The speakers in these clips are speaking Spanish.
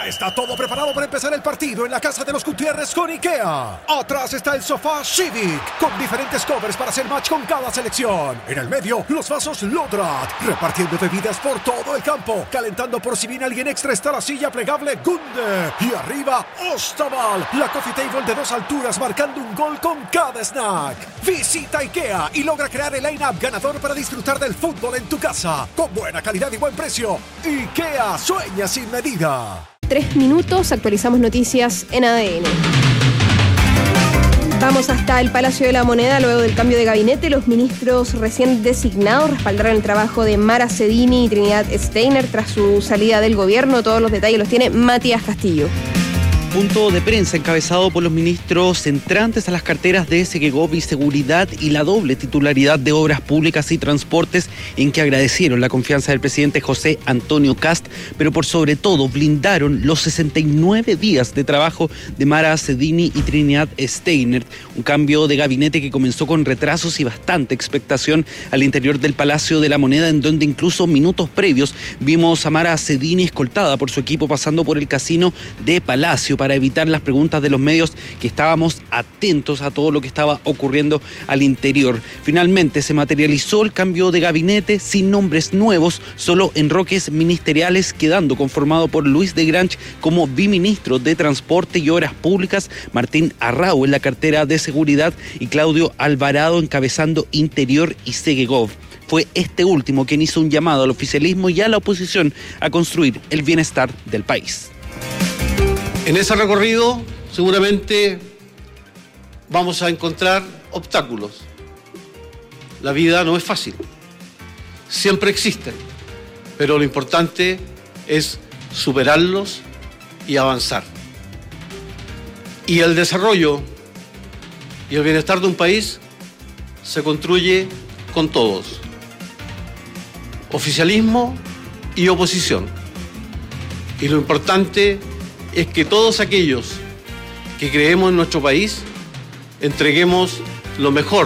Ya está todo preparado para empezar el partido en la casa de los Gutiérrez con IKEA. Atrás está el sofá Civic, con diferentes covers para hacer match con cada selección. En el medio, los vasos Lodrat, repartiendo bebidas por todo el campo. Calentando por si viene alguien extra está la silla plegable Gunde. Y arriba, Ostaval, la coffee table de 2 alturas marcando un gol con cada snack. Visita IKEA y logra crear el line-up ganador para disfrutar del fútbol en tu casa. Con buena calidad y buen precio. IKEA sueña sin medida. 3 minutos, actualizamos noticias en ADN. Vamos hasta el Palacio de la Moneda. Luego del cambio de gabinete, los ministros recién designados respaldaron el trabajo de Mara Cedini y Trinidad Steiner tras su salida del gobierno. Todos los detalles los tiene Matías Castillo. Punto de prensa encabezado por los ministros entrantes a las carteras de Segegov y Seguridad y la doble titularidad de Obras Públicas y Transportes, en que agradecieron la confianza del presidente José Antonio Kast, pero por sobre todo blindaron los 69 días de trabajo de Mara Cedini y Trinidad Steiner, un cambio de gabinete que comenzó con retrasos y bastante expectación al interior del Palacio de la Moneda, en donde incluso minutos previos vimos a Mara Cedini escoltada por su equipo pasando por el casino de Palacio para evitar las preguntas de los medios, que estábamos atentos a todo lo que estaba ocurriendo al interior. Finalmente se materializó el cambio de gabinete sin nombres nuevos, solo enroques ministeriales, quedando conformado por Luis de Grange como viceministro de Transporte y Obras Públicas, Martín Arrau en la cartera de Seguridad y Claudio Alvarado encabezando Interior y Segegov. Fue este último quien hizo un llamado al oficialismo y a la oposición a construir el bienestar del país. En ese recorrido seguramente vamos a encontrar obstáculos. La vida no es fácil, siempre existen, pero lo importante es superarlos y avanzar. Y el desarrollo y el bienestar de un país se construye con todos, oficialismo y oposición. Y lo importante es que todos aquellos que creemos en nuestro país entreguemos lo mejor.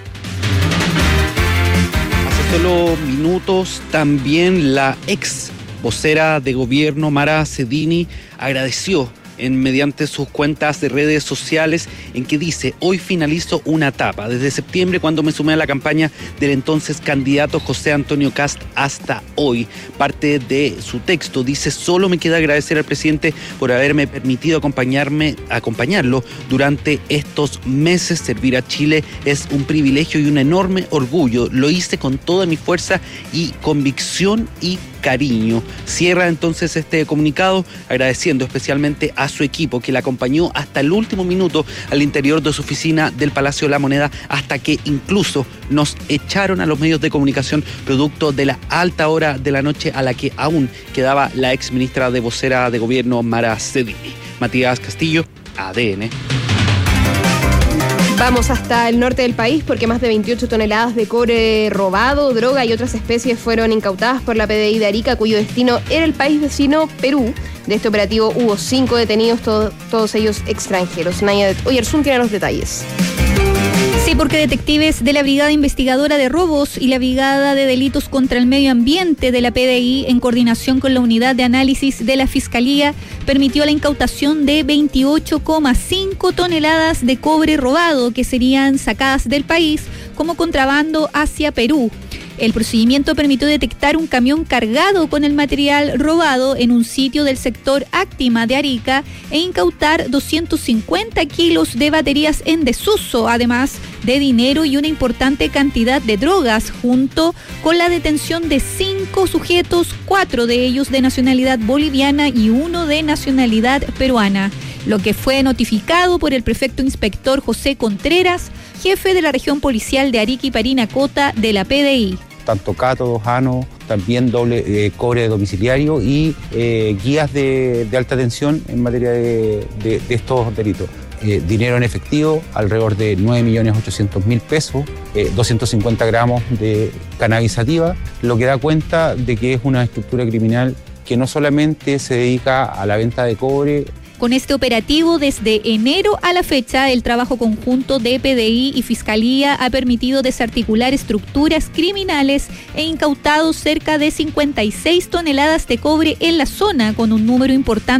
Hace solo minutos también la ex vocera de gobierno Mara Cedini agradeció mediante sus cuentas de redes sociales, en que dice: hoy finalizo una etapa, desde septiembre cuando me sumé a la campaña del entonces candidato José Antonio Kast hasta hoy. Parte de su texto dice: solo me queda agradecer al presidente por haberme permitido acompañarlo durante estos meses. Servir a Chile es un privilegio y un enorme orgullo. Lo hice con toda mi fuerza y convicción y cariño. Cierra entonces este comunicado agradeciendo especialmente a su equipo, que la acompañó hasta el último minuto al interior de su oficina del Palacio de la Moneda, hasta que incluso nos echaron a los medios de comunicación producto de la alta hora de la noche a la que aún quedaba la ex ministra de vocera de gobierno Mara Cedini. Matías Castillo, ADN. Vamos hasta el norte del país porque más de 28 toneladas de cobre robado, droga y otras especies fueron incautadas por la PDI de Arica, cuyo destino era el país vecino Perú. De este operativo hubo 5 detenidos, todos ellos extranjeros. Naya Oyarzún tiene los detalles. Sí, porque detectives de la Brigada Investigadora de Robos y la Brigada de Delitos contra el Medio Ambiente de la PDI, en coordinación con la Unidad de Análisis de la Fiscalía, permitió la incautación de 28,5 toneladas de cobre robado que serían sacadas del país como contrabando hacia Perú. El procedimiento permitió detectar un camión cargado con el material robado en un sitio del sector Actima de Arica e incautar 250 kilos de baterías en desuso, además de dinero y una importante cantidad de drogas, junto con la detención de 5 sujetos, 4 de ellos de nacionalidad boliviana y 1 de nacionalidad peruana, lo que fue notificado por el prefecto inspector José Contreras, jefe de la región policial de Arica y Parinacota de la PDI. Tanto cátodos, anodos, también doble cobre domiciliario y guías de alta tensión en materia de estos delitos. Dinero en efectivo, alrededor de 9.800.000 pesos, 250 gramos de cannabis sativa, lo que da cuenta de que es una estructura criminal que no solamente se dedica a la venta de cobre. Con este operativo, desde enero a la fecha, el trabajo conjunto de PDI y Fiscalía ha permitido desarticular estructuras criminales e incautado cerca de 56 toneladas de cobre en la zona, con un número importante